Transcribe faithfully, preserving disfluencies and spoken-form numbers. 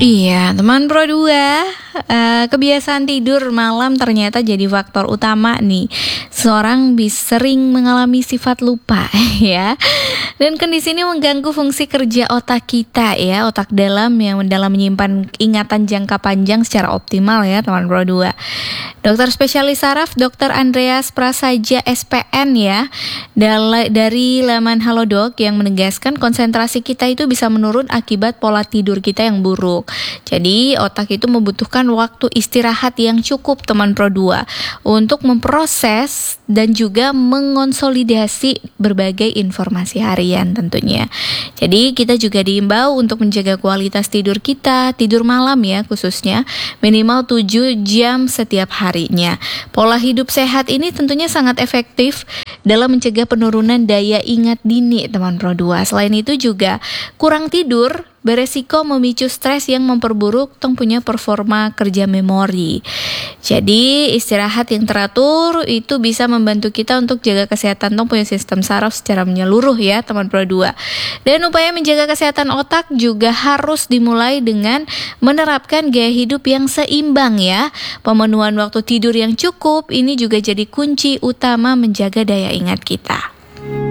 Iya, teman Pro dua, eh, kebiasaan tidur malam ternyata jadi faktor utama nih. Seorang bisa sering mengalami sifat lupa ya. Dan kondisi ini mengganggu fungsi kerja otak kita ya, otak dalam yang dalam menyimpan ingatan jangka panjang secara optimal ya, teman Pro dua. Dokter spesialis saraf Dokter Andreas Prasaja S P N ya, dal- dari laman Halodoc yang menegaskan konsentrasi kita itu bisa menurun akibat pola tidur kita yang buruk. Jadi otak itu membutuhkan waktu istirahat yang cukup, teman Pro dua, untuk memproses dan juga mengonsolidasi berbagai informasi harian tentunya. Jadi kita juga diimbau untuk menjaga kualitas tidur kita, tidur malam ya khususnya, minimal tujuh jam setiap harinya. Pola hidup sehat ini tentunya sangat efektif dalam mencegah penurunan daya ingat dini, teman Pro dua. Selain itu juga kurang tidur beresiko memicu stres yang memperburuk tong punya performa kerja memori. Jadi istirahat yang teratur itu bisa membantu kita untuk jaga kesehatan tong punya sistem saraf secara menyeluruh ya, teman Pro dua. Dan upaya menjaga kesehatan otak juga harus dimulai dengan menerapkan gaya hidup yang seimbang ya. Pemenuhan waktu tidur yang cukup ini juga jadi kunci utama menjaga daya ingat kita.